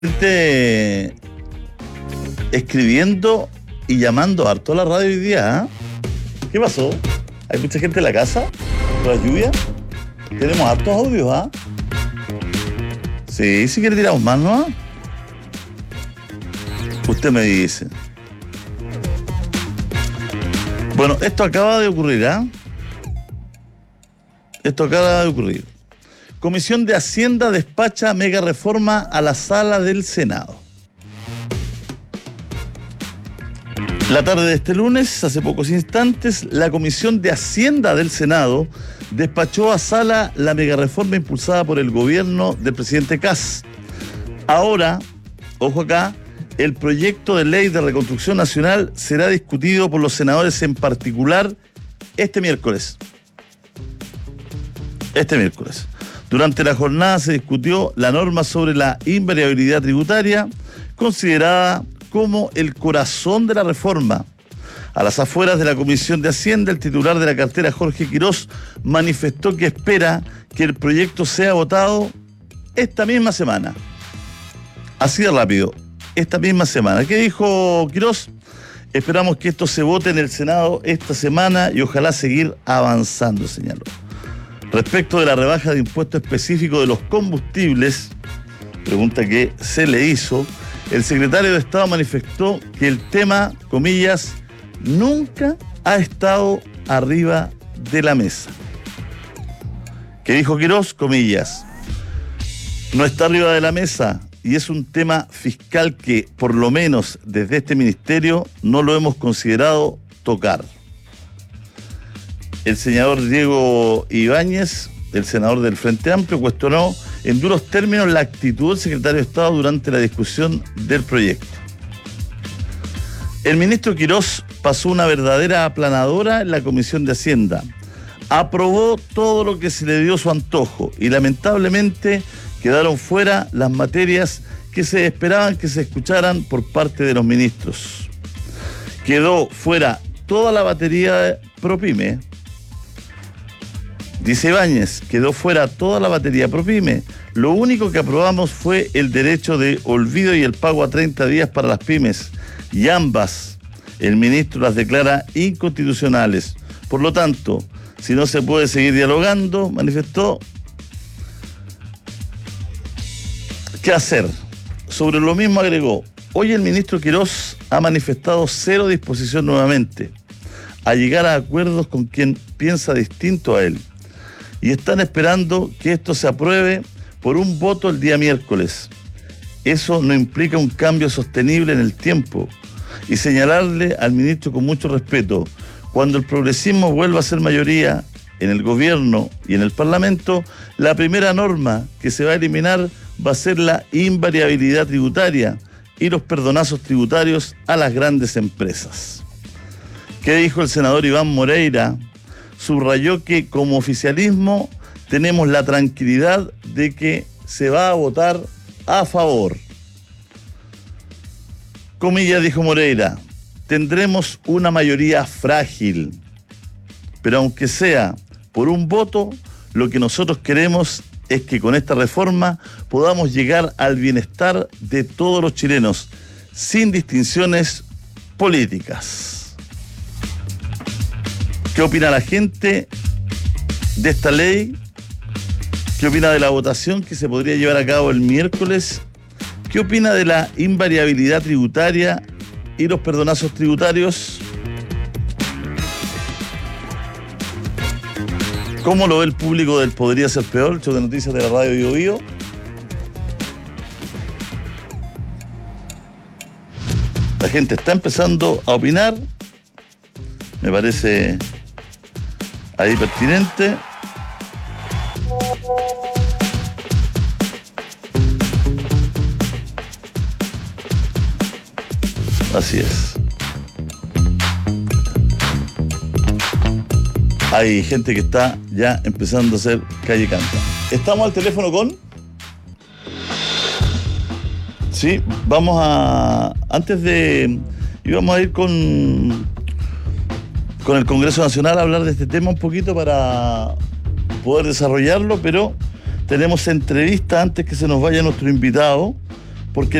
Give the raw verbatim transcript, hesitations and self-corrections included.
Gente escribiendo y llamando harto a la radio hoy día, ¿eh? ¿Qué pasó? ¿Hay mucha gente en la casa? ¿Por la lluvia? Tenemos hartos audios, ¿ah? ¿eh? Sí, si quiere tiramos más, ¿no? Usted me dice. Bueno, esto acaba de ocurrir, ¿ah? ¿eh? Esto acaba de ocurrir. Comisión de Hacienda despacha mega reforma a la sala del Senado. La tarde de este lunes, hace pocos instantes, la Comisión de Hacienda del Senado despachó a sala la mega reforma impulsada por el gobierno del presidente Kast. Ahora, ojo acá, el proyecto de ley de reconstrucción nacional será discutido por los senadores en particular este miércoles. Este miércoles. Durante la jornada se discutió la norma sobre la invariabilidad tributaria, considerada como el corazón de la reforma. A las afueras de la Comisión de Hacienda, el titular de la cartera, Jorge Quirós, manifestó que espera que el proyecto sea votado esta misma semana. Así de rápido, esta misma semana. ¿Qué dijo Quirós? Esperamos que esto se vote en el Senado esta semana y ojalá seguir avanzando, señaló. Respecto de la rebaja de impuesto específico de los combustibles, pregunta que se le hizo, el secretario de Estado manifestó que el tema, comillas, nunca ha estado arriba de la mesa. ¿Qué dijo Quirós? Comillas, no está arriba de la mesa y es un tema fiscal que, por lo menos desde este ministerio, no lo hemos considerado tocar. El senador Diego Ibáñez, el senador del Frente Amplio, cuestionó en duros términos la actitud del secretario de Estado durante la discusión del proyecto. El ministro Quirós pasó una verdadera aplanadora en la Comisión de Hacienda. Aprobó todo lo que se le dio su antojo y lamentablemente quedaron fuera las materias que se esperaban que se escucharan por parte de los ministros. Quedó fuera toda la batería ProPyme. Dice Ibáñez, quedó fuera toda la batería ProPyme. Lo único que aprobamos fue el derecho de olvido y el pago a treinta días para las pymes. Y ambas, el ministro las declara inconstitucionales. Por lo tanto, si no se puede seguir dialogando, manifestó, ¿qué hacer? Sobre lo mismo agregó, hoy el ministro Quirós ha manifestado cero disposición nuevamente a llegar a acuerdos con quien piensa distinto a él. Y están esperando que esto se apruebe por un voto el día miércoles. Eso no implica un cambio sostenible en el tiempo. Y señalarle al ministro con mucho respeto, cuando el progresismo vuelva a ser mayoría en el gobierno y en el Parlamento, la primera norma que se va a eliminar va a ser la invariabilidad tributaria y los perdonazos tributarios a las grandes empresas. ¿Qué dijo el senador Iván Moreira? Subrayó que como oficialismo tenemos la tranquilidad de que se va a votar a favor. Comillas, dijo Moreira, tendremos una mayoría frágil, pero aunque sea por un voto, lo que nosotros queremos es que con esta reforma podamos llegar al bienestar de todos los chilenos, sin distinciones políticas. ¿Qué opina la gente de esta ley? ¿Qué opina de la votación que se podría llevar a cabo el miércoles? ¿Qué opina de la invariabilidad tributaria y los perdonazos tributarios? ¿Cómo lo ve el público del Podría Ser Peor, el show de noticias de la radio Bio Bio? La gente está empezando a opinar. Me parece ahí pertinente. Así es. Hay gente que está ya empezando a hacer calle canta. Estamos al teléfono con... Sí, vamos a... Antes de... íbamos a ir con... con el Congreso Nacional a hablar de este tema un poquito para poder desarrollarlo, pero tenemos entrevista antes que se nos vaya nuestro invitado, porque